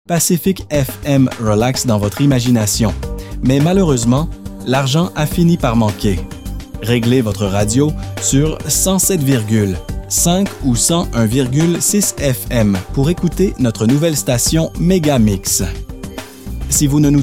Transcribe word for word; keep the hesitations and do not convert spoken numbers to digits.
Pacific F M relaxe dans votre imagination. Mais malheureusement, l'argent a fini par manquer. Réglez votre radio sur cent sept virgule cinq ou cent un virgule six F M pour écouter notre nouvelle station Megamix. Si vous ne nous